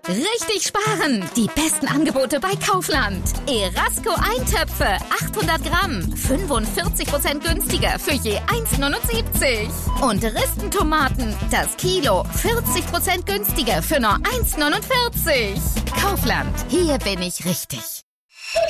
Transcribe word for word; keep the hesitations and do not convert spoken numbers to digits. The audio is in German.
Richtig sparen! Die besten Angebote bei Kaufland. Erasco Eintöpfe, achthundert Gramm, fünfundvierzig Prozent günstiger für je eins neunundsiebzig. Und Ristentomaten, das Kilo, vierzig Prozent günstiger für nur eins neunundvierzig. Kaufland, hier bin ich richtig.